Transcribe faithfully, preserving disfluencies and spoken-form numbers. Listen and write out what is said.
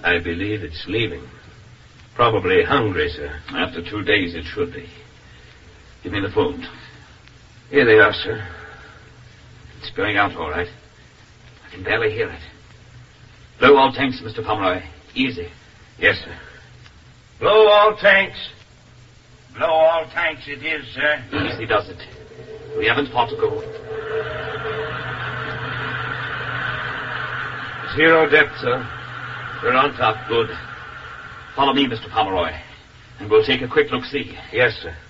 I believe it's leaving. Probably hungry, sir. After two days, it should be. Give me the phone. Here they are, sir. It's going out, all right. I can barely hear it. Blow all tanks, Mister Pomeroy. Easy. Yes, sir. Blow all tanks. Blow all tanks it is, sir. Easy does it. We haven't far to go. Zero depth, sir. We're on top. Good. Follow me, Mister Pomeroy, and we'll take a quick look-see. Yes, sir.